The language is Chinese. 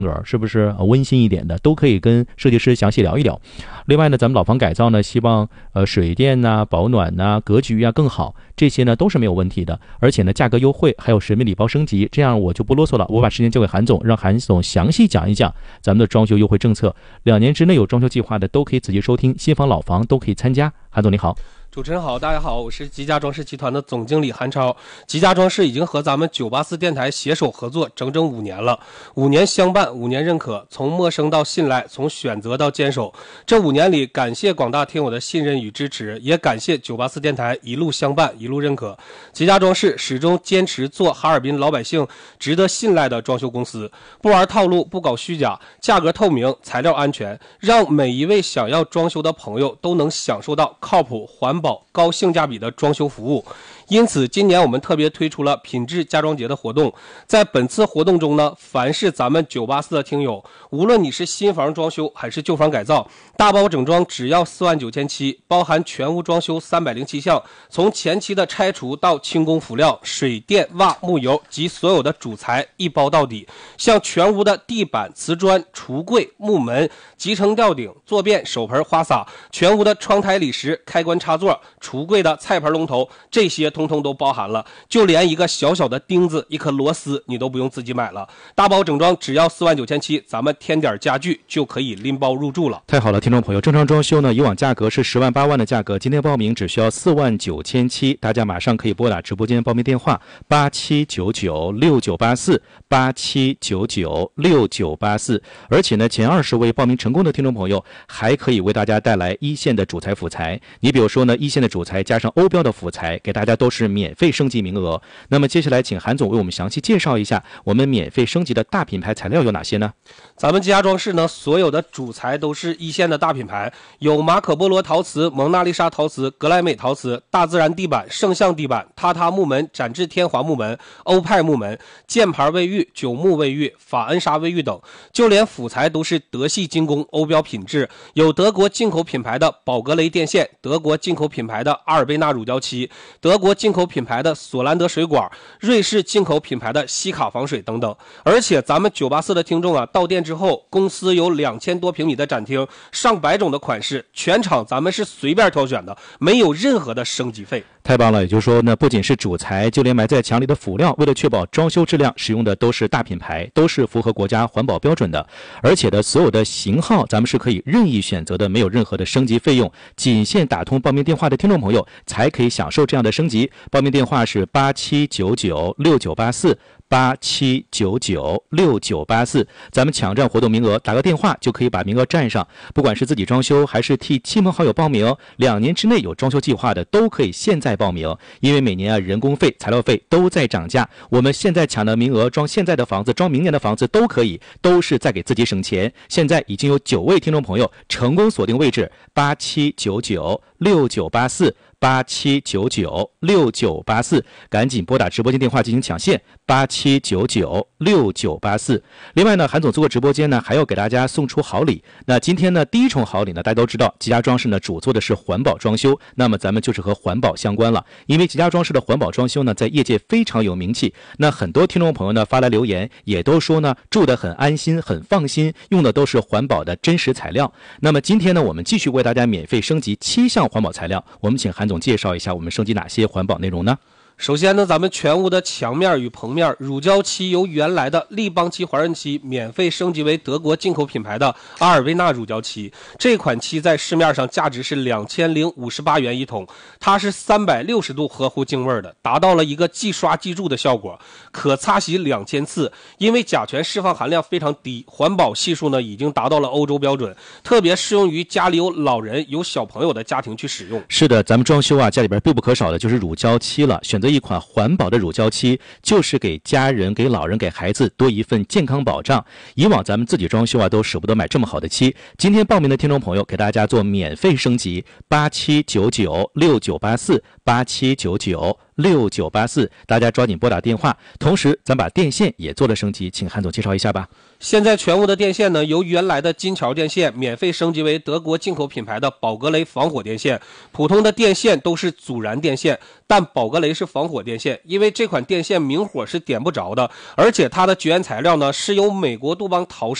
是不是温馨一点的，都可以跟设计师详细聊一聊。另外呢，咱们老房改造呢，希望水电呐、保暖呐、格局啊更好，这些呢都是没有问题的。而且呢，价格优惠，还有神秘礼包升级。这样我就不啰嗦了，我把时间交给韩总，让韩总详细讲一讲咱们的装修优惠政策。2年之内有装修计划的都可以仔细收听，新房老房都可以参加。韩总你好。 主持人好，大家好，我是吉家装饰集团的总经理韩超。吉家装饰已经和咱们984电台携手合作整整5年了，5年相伴，5年认可，从陌生到信赖，从选择到坚守。这5年里，感谢广大听友的信任与支持，也感谢984电台一路相伴，一路认可。吉家装饰始终坚持做哈尔滨老百姓值得信赖的装修公司，不玩套路，不搞虚假，价格透明，材料安全，让每一位想要装修的朋友都能享受到靠谱、环保、高性价比的装修服务。因此今年我们特别推出了品质家装节的活动。在本次活动中呢，凡是咱们984的听友，无论你是新房装修还是旧房改造，大包整装只要49700，包含全屋装修307项，从前期的拆除到清工辅料、水电瓦木油及所有的主材一包到底。像全屋的地板、瓷砖、橱柜、木门、集成吊顶、坐便、手盆、花洒，全屋的窗台、理石、开关插座、橱柜的菜盆龙头，这些通通都包含了。就连一个小小的钉子、一颗螺丝你都不用自己买了，大包整装只要49700，咱们添点家具就可以拎包入住了。 太好了，听众朋友，正常装修呢，以往价格是10万8万的价格，今天报名只需要49700，大家马上可以拨打直播间报名电话87996984，87996984。而且呢，前20位报名成功的听众朋友还可以为大家带来一线的主材辅材。你比如说呢，一线的主材加上欧标的辅材，给大家都是免费升级名额。那么接下来请韩总为我们详细介绍一下我们免费升级的大品牌材料有哪些呢？ 咱们吉家装饰呢，所有的主材都是一线的大品牌，有马可波罗陶瓷、蒙娜丽莎陶瓷、格莱美陶瓷、大自然地板、圣象地板、榻榻木门、展翅天华木门、欧派木门、箭牌卫浴、九牧卫浴、法恩莎卫浴等，就连辅材都是德系精工，欧标品质，有德国进口品牌的宝格雷电线，德国进口品牌的阿尔贝纳乳胶漆，德国进口品牌的索兰德水管，瑞士进口品牌的西卡防水等等。而且咱们984的听众啊，到店之后，公司有2000多平米的展厅，上百种的款式，全场咱们是随便挑选的，没有任何的升级费。 太棒了，也就是说呢，不仅是主材，就连埋在墙里的辅料，为了确保装修质量，使用的都是大品牌，都是符合国家环保标准的。而且的所有的型号咱们是可以任意选择的，没有任何的升级费用，仅限打通报名电话的听众朋友才可以享受这样的升级。报名电话是87996984，87996984，咱们抢占活动名额，打个电话就可以把名额占上。不管是自己装修还是替亲朋好友报名，2年之内有装修计划的都可以现在报名。因为每年啊，人工费、材料费都在涨价，我们现在抢的名额，装现在的房子，装明年的房子都可以，都是在给自己省钱。现在已经有9位听众朋友成功锁定位置，87996984，87996984，赶紧拨打直播间电话进行抢线，87996984。另外呢，韩总做过直播间呢，还要给大家送出好礼。那今天呢，第一重好礼呢，大家都知道，吉家装饰呢主做的是环保装修，那么咱们就是和环保相关了。因为吉家装饰的环保装修呢，在业界非常有名气。那很多听众朋友呢发来留言，也都说呢住得很安心、很放心，用的都是环保的真实材料。那么今天呢，我们继续为大家免费升级7项环保材料。我们请韩总介绍一下我们升级哪些环保内容呢？ 首先呢，咱们全屋的墙面与棚面乳胶漆由原来的立邦漆、华润漆免费升级为德国进口品牌的阿尔维纳乳胶漆。这款漆在市面上价值是2058元一桶，它是360度合乎净味的，达到了一个即刷即蛀的效果，可擦洗2000次。因为甲醛释放含量非常低，环保系数呢已经达到了欧洲标准，特别适用于家里有老人、有小朋友的家庭去使用。 是的，咱们装修啊，家里边必不可少的就是乳胶漆了。选择一款环保的乳胶漆，就是给家人、给老人、给孩子多一份健康保障。以往咱们自己装修啊，都舍不得买这么好的漆。今天报名的听众朋友，给大家做免费升级，87996984， 87996984，大家抓紧拨打电话。同时，咱把电线也做了升级，请韩总介绍一下吧。 现在全屋的电线呢，由原来的金桥电线免费升级为德国进口品牌的宝格雷防火电线。普通的电线都是阻燃电线，但宝格雷是防火电线，因为这款电线明火是点不着的，而且它的绝缘材料呢是由美国杜邦陶氏